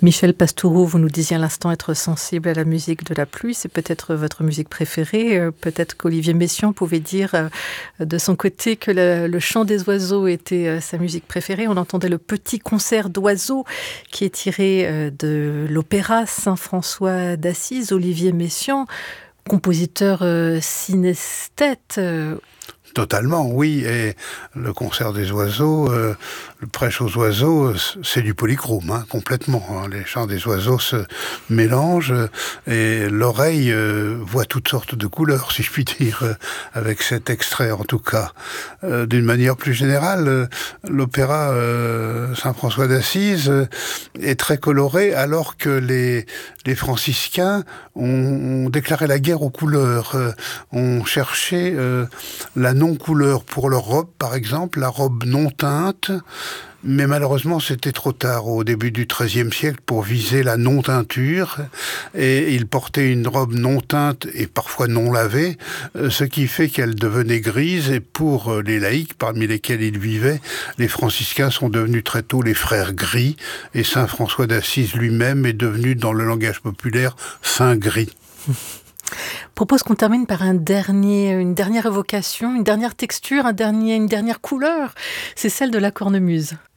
Michel Pastoureau, vous nous disiez à l'instant être sensible à la musique de la pluie, c'est peut-être votre musique préférée. Peut-être qu'Olivier Messiaen pouvait dire de son côté que le chant des oiseaux était sa musique préférée. On entendait le petit concert d'oiseaux qui est tiré de l'opéra Saint-François d'Assise. Olivier Messiaen, compositeur synesthète. Totalement, oui. Et le concert des oiseaux, le prêche aux oiseaux, c'est du polychrome, complètement. Les chants des oiseaux se mélangent et l'oreille voit toutes sortes de couleurs, si je puis dire, avec cet extrait en tout cas. D'une manière plus générale, l'opéra Saint-François d'Assise est très coloré alors que les franciscains ont déclaré la guerre aux couleurs, ont cherché la non-couleur pour leur robe, par exemple, la robe non teinte, mais malheureusement c'était trop tard au début du XIIIe siècle pour viser la non-teinture, et ils portaient une robe non teinte et parfois non lavée, ce qui fait qu'elle devenait grise, et pour les laïcs parmi lesquels ils vivaient, les franciscains sont devenus très tôt les frères gris, et Saint François d'Assise lui-même est devenu dans le langage populaire fin gris. Je propose qu'on termine par une dernière évocation, une dernière texture, une dernière couleur. C'est celle de la cornemuse.